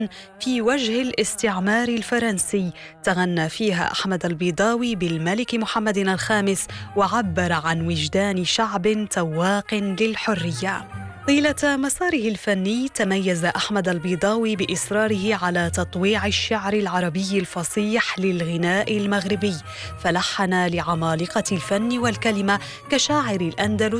في وجه الاستعمار الفرنسي. تغنى فيها أحمد البيضاوي بالملك محمد الخامس، وعبر عن وجدان شعب تواق للحرية. طيلة مساره الفني تميز أحمد البيضاوي بإصراره على تطويع الشعر العربي الفصيح للغناء المغربي، فلحن لعمالقة الفن والكلمة كشاعر الأندلس